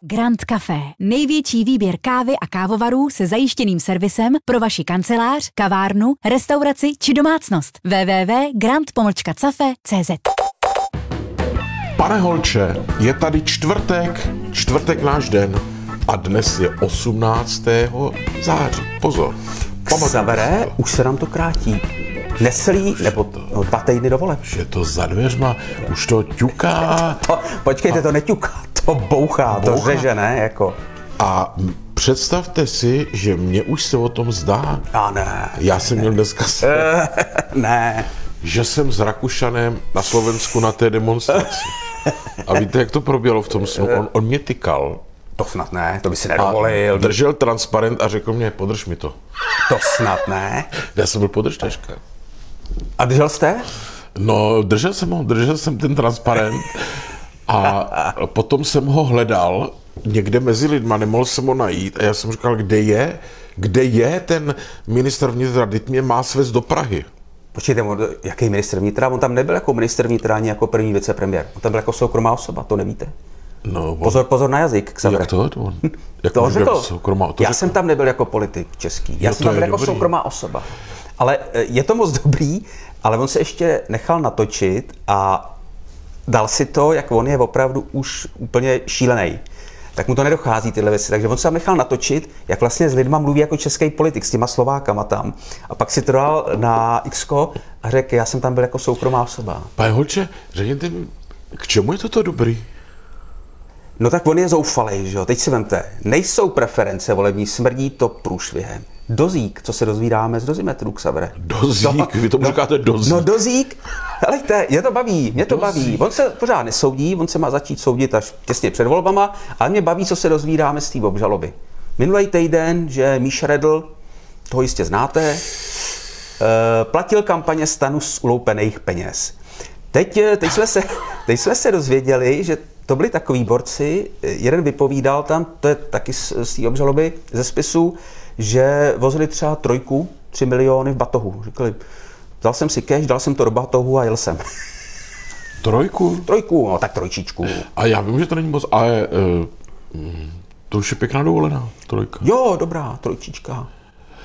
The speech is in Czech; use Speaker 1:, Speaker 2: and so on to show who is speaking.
Speaker 1: Grand Café. Největší výběr kávy a kávovarů se zajištěným servisem pro vaši kancelář, kavárnu, restauraci či domácnost. www.grand-cafe.cz.
Speaker 2: Pane Holče, je tady čtvrtek náš den a dnes je 18. září. Pozor.
Speaker 3: Xavere, už se nám to krátí. Necelý, nebo 2 týdny do voleb.
Speaker 2: Je to za dveřma, už to ťuká.
Speaker 3: Počkejte, to neťuká, to bouchá, to řeže, ne? Jako.
Speaker 2: A představte si, že mě už se o tom zdá.
Speaker 3: A ne.
Speaker 2: Já jsem měl dneska
Speaker 3: Ne.
Speaker 2: že jsem s Rakušanem na Slovensku na té demonstraci. A víte, jak to proběhlo v tom snu? On mě tykal.
Speaker 3: To snad ne, to by si nedovolil.
Speaker 2: Držel transparent a řekl mě, podrž mi to.
Speaker 3: To snad ne.
Speaker 2: Já jsem byl podržtaška.
Speaker 3: A držel jste?
Speaker 2: No, držel jsem ten transparent a potom jsem ho hledal někde mezi lidma, nemohl jsem ho najít a já jsem říkal, kde je ten ministr vnitra, teď mě má svést do Prahy.
Speaker 3: Počkejte, jaký ministr vnitra? On tam nebyl jako ministr vnitra ani jako první vicepremiér. On tam byl jako soukromá osoba, to nevíte.
Speaker 2: No,
Speaker 3: Pozor na jazyk, Xavere.
Speaker 2: Jak to? Jak
Speaker 3: to řekl.
Speaker 2: Já
Speaker 3: jsem tam nebyl jako politik český. Já jsem tam byl jako soukromá osoba. Ale je to moc dobrý, ale on se ještě nechal natočit a dal si to, jak on je opravdu už úplně šílený. Tak mu to nedochází tyhle věci. Takže on se tam nechal natočit, jak vlastně s lidma mluví jako český politik, s těma Slovákama tam. A pak si to dal na Xko a řekl, já jsem tam byl jako soukromá osoba.
Speaker 2: Pane Holče, řekněte mi, k čemu je toto dobrý?
Speaker 3: No tak on je zoufalej, že jo? Teď si vemte, nejsou preference volební, smrdí to průšvihem. Dozík, co se dozvídáme z dozimetru, Xavere.
Speaker 2: Dozík? Vy tomu říkáte dozík?
Speaker 3: No dozík, helejte, mě to baví. On se pořád nesoudí, on se má začít soudit až těsně před volbama, ale mě baví, co se dozvídáme z té obžaloby. Minulý týden, že Míša Redl, toho jistě znáte, platil kampaně STANu z uloupených peněz. Teď jsme se dozvěděli, že to byli takový borci, jeden vypovídal tam, to je taky z té obžaloby, ze spisu, že vozili třeba 3 miliony v batohu. Říkali, vzal jsem si cash, dal jsem to do batohu a jel jsem.
Speaker 2: 3?
Speaker 3: 3, no tak 3.
Speaker 2: A já vím, že to není moc, ale to už je pěkná dovolená, 3.
Speaker 3: Jo, dobrá, 3.